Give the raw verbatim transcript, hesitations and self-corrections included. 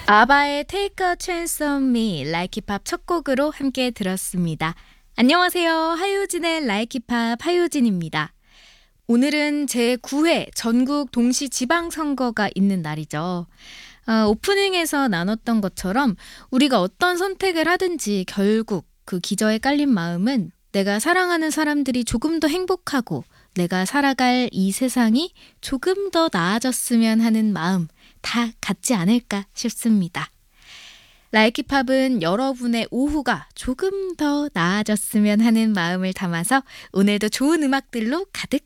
아바의 Take a Chance on Me, Like 힙합 첫 곡으로 함께 들었습니다. 안녕하세요. 하효진의 Like 힙합 하효진입니다. 오늘은 제구 회 전국 동시 지방선거가 있는 날이죠. 어, 오프닝에서 나눴던 것처럼 우리가 어떤 선택을 하든지 결국 그 기저에 깔린 마음은 내가 사랑하는 사람들이 조금 더 행복하고 내가 살아갈 이 세상이 조금 더 나아졌으면 하는 마음 다 같지 않을까 싶습니다. 라이키팝은 여러분의 오후가 조금 더 나아졌으면 하는 마음을 담아서 오늘도 좋은 음악들로 가득